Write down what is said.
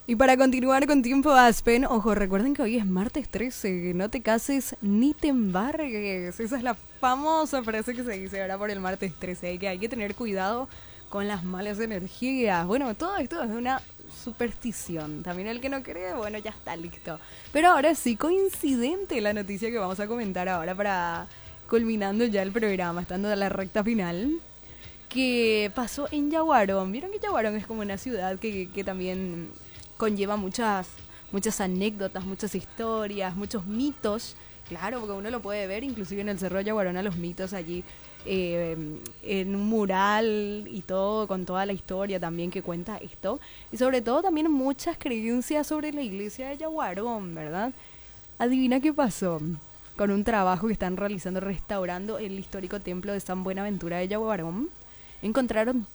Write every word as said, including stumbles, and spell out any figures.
Y para continuar con Tiempo Aspen, ojo, recuerden que hoy es martes trece, no te cases ni te embargues. Esa es la famosa frase que se dice ahora por el martes trece, que hay que tener cuidado con las malas energías. Bueno, todo esto es una superstición. También el que no cree, bueno, ya está listo. Pero ahora sí, coincidente la noticia que vamos a comentar ahora para culminando ya el programa, estando en la recta final, que pasó en Yaguarón. Vieron que Yaguarón es como una ciudad que, que también conlleva muchas, muchas anécdotas, muchas historias, muchos mitos. Claro, porque uno lo puede ver inclusive en el Cerro de Yaguarona, los mitos allí, eh, en un mural y todo, con toda la historia también que cuenta esto. Y sobre todo también muchas creencias sobre la iglesia de Yaguarón, ¿verdad? Adivina qué pasó con un trabajo que están realizando restaurando el histórico templo de San Buenaventura de Yaguarón. Encontraron